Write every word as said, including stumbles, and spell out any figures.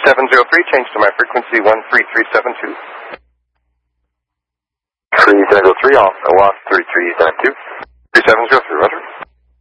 seven zero three, change to my frequency one three three seven two. three seven zero three, off, lost three three seven two. three seven zero three, roger.